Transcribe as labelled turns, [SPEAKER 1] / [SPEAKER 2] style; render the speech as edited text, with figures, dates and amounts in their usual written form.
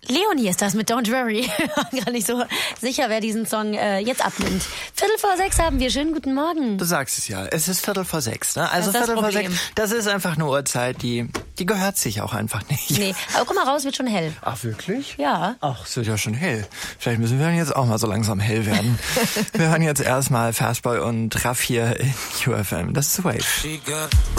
[SPEAKER 1] Leonie ist das mit Don't Worry. Gar nicht so sicher, wer diesen Song jetzt abnimmt. 5:45 haben wir. Schönen guten Morgen.
[SPEAKER 2] Du sagst es ja. Es ist 5:45, ne? Also
[SPEAKER 1] das ist das
[SPEAKER 2] 5:45,
[SPEAKER 1] Problem.
[SPEAKER 2] das ist einfach eine Uhrzeit, die gehört sich auch einfach nicht.
[SPEAKER 1] Nee, aber guck mal raus, wird schon hell.
[SPEAKER 2] Ach, wirklich?
[SPEAKER 1] Ja.
[SPEAKER 2] Ach, es wird ja schon hell. Vielleicht müssen wir dann jetzt auch mal so langsam hell werden. Wir hören jetzt erstmal Fastboy und Raff hier in UFM. Das ist Wave.